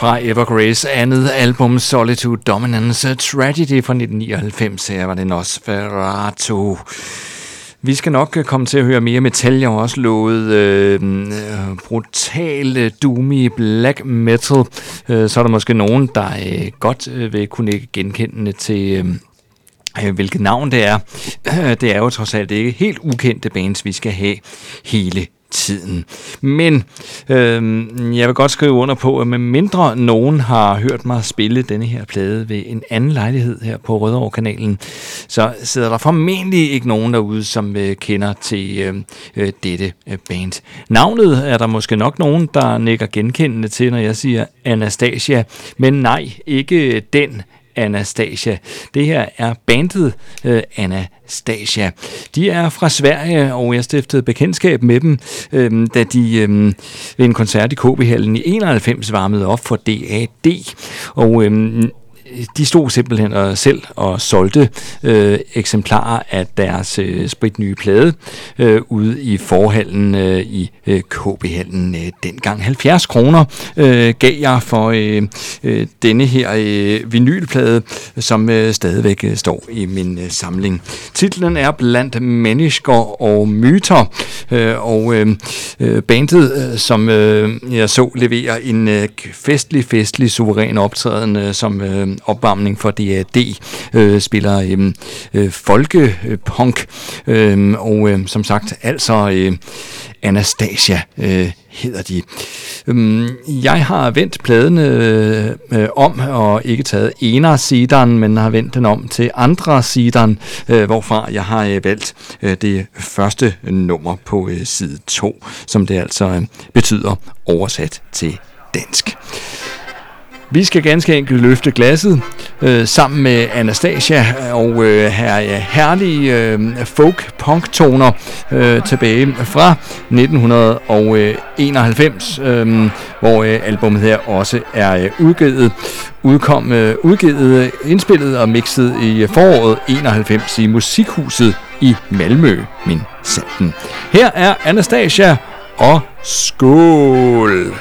fra Evergrace andet album Solitude Dominance Tragedy fra 1999. Her var det Nosferatu. Vi skal nok komme til at høre mere metal. Jeg har også lovet brutal, doomy black metal. Så er der måske nogen, der godt vil kunne genkende til hvilket navn det er. Det er jo trods alt ikke helt ukendte bands, vi skal have hele tiden. Men jeg vil godt skrive under på, at med mindre nogen har hørt mig spille denne her plade ved en anden lejlighed her på Rødovre-kanalen, så sidder der formentlig ikke nogen derude, som kender til dette band. Navnet er der måske nok nogen, der nikker genkendende til, når jeg siger Anastasia, men nej, ikke den Anastasia. Det her er bandet Anastasia. De er fra Sverige, og jeg stiftede bekendtskab med dem, da de ved en koncert i KB-hallen i 91 varmede op for DAD. Og de stod simpelthen selv og solgte eksemplarer af deres spritnye plade ude i forhallen i KB-hallen. Dengang 70 kroner gav jeg for denne her vinylplade, som stadigvæk står i min samling. Titlen er Blandt mennesker og myter, og bandet, som jeg så, leverer en festlig, suveræn optræden som opvarmning for DAD, spiller folkepunk, og som sagt, altså Anastasia hedder de. Jeg har vendt pladene om, og ikke taget ena-sideren, men har vendt den om til andre-sideren, hvorfra jeg har valgt det første nummer på side 2, som det altså betyder oversat til dansk. Vi skal ganske enkelt løfte glasset sammen med Anastasia og have herlige folk-punk-toner tilbage fra 1991, hvor albumet her også er udgivet, indspillet og mixet i foråret 91 i Musikhuset i Malmø, min sanden. Her er Anastasia, og skål!